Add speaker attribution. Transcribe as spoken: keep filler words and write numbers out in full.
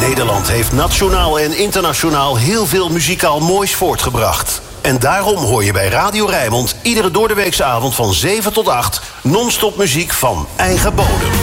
Speaker 1: Nederland heeft nationaal en internationaal heel veel muzikaal moois voortgebracht. En daarom hoor je bij Radio Rijnmond iedere doordeweekse avond van zeven tot acht non-stop muziek van eigen bodem.